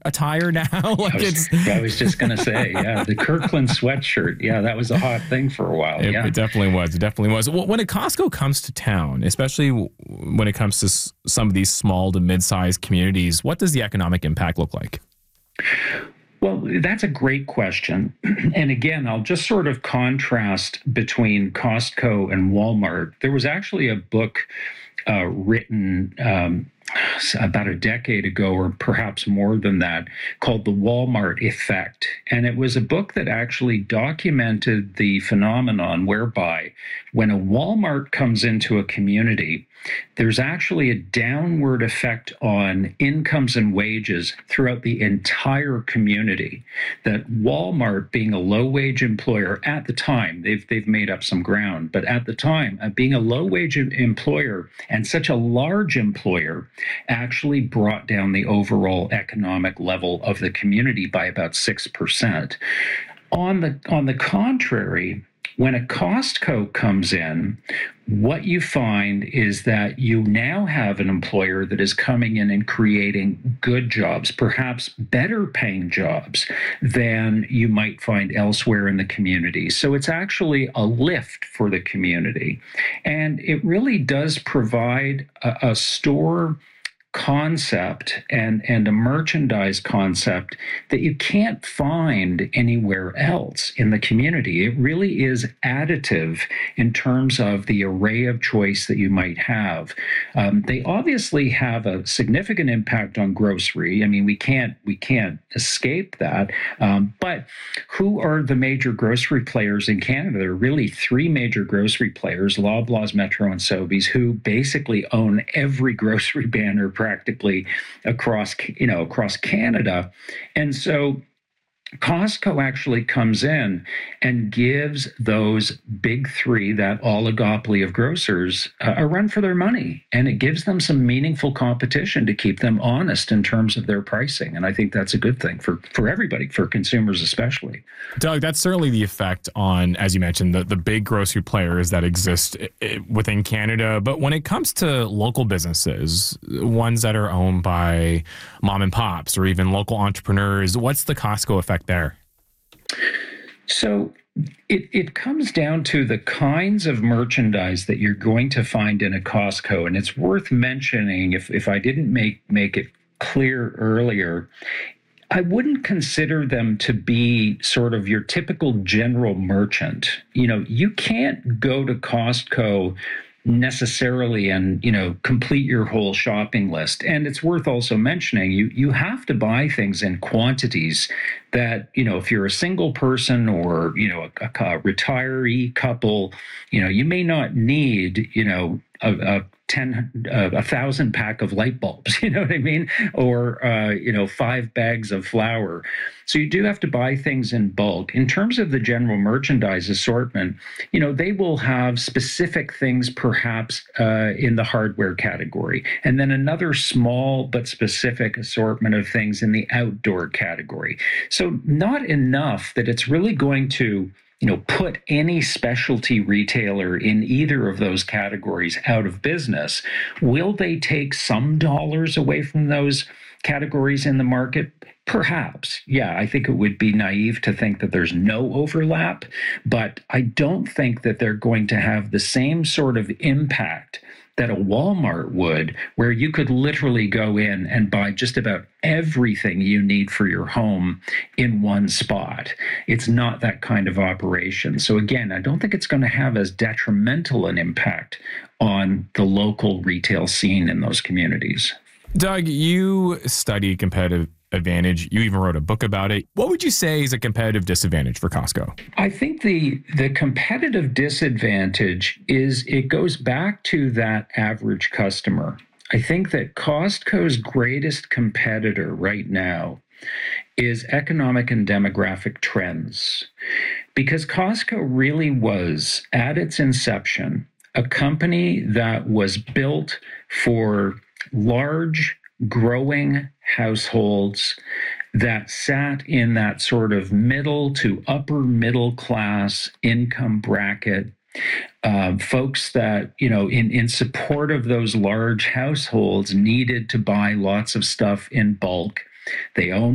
attire now? I was just going to say, yeah, the Kirkland sweatshirt. Yeah, that was a hot thing for a while. It definitely was. It definitely was. Well, when a Costco comes to town, especially when it comes to some of these small to mid-sized communities, what does the economic impact look like? Well, that's a great question. And again, I'll just sort of contrast between Costco and Walmart. There was actually a book written about a decade ago, or perhaps more than that, called The Walmart Effect. And it was a book that actually documented the phenomenon whereby when a Walmart comes into a community, there's actually a downward effect on incomes and wages throughout the entire community. That Walmart, being a low-wage employer at the time, they've made up some ground, but at the time, being a low-wage employer and such a large employer, actually brought down the overall economic level of the community by about 6%. On the contrary, when a Costco comes in, what you find is that you now have an employer that is coming in and creating good jobs, perhaps better paying jobs than you might find elsewhere in the community. So it's actually a lift for the community. And it really does provide a store concept and a merchandise concept that you can't find anywhere else in the community. It really is additive in terms of the array of choice that you might have. They obviously have a significant impact on grocery. I mean, we can't escape that. But who are the major grocery players in Canada? There are really three major grocery players: Loblaws, Metro, and Sobeys, who basically own every grocery banner practically across Canada. And so Costco actually comes in and gives those big three, that oligopoly of grocers, a run for their money. And it gives them some meaningful competition to keep them honest in terms of their pricing. And I think that's a good thing for everybody, for consumers especially. Doug, that's certainly the effect on, as you mentioned, the big grocery players that exist within Canada. But when it comes to local businesses, ones that are owned by mom and pops or even local entrepreneurs, what's the Costco effect there? So it comes down to the kinds of merchandise that you're going to find in a Costco. And it's worth mentioning, if I didn't make it clear earlier, I wouldn't consider them to be sort of your typical general merchant. You can't go to Costco necessarily and complete your whole shopping list. And it's worth also mentioning, you have to buy things in quantities that, if you're a single person or a retiree couple, you may not need a 1,000 pack of light bulbs, you know what I mean? Or 5 bags of flour. So you do have to buy things in bulk. In terms of the general merchandise assortment, they will have specific things perhaps in the hardware category, and then another small but specific assortment of things in the outdoor category. So not enough that it's really going to put any specialty retailer in either of those categories out of business. Will they take some dollars away from those categories in the market? Perhaps. Yeah, I think it would be naive to think that there's no overlap, but I don't think that they're going to have the same sort of impact that a Walmart would, where you could literally go in and buy just about everything you need for your home in one spot. It's not that kind of operation. So again, I don't think it's going to have as detrimental an impact on the local retail scene in those communities. Doug, you study competitive advantage. You even wrote a book about it. What would you say is a competitive disadvantage for Costco? I think the competitive disadvantage is it goes back to that average customer. I think that Costco's greatest competitor right now is economic and demographic trends, because Costco really was, at its inception, a company that was built for large, growing households that sat in that sort of middle to upper middle class income bracket. Folks that, in support of those large households needed to buy lots of stuff in bulk. They owned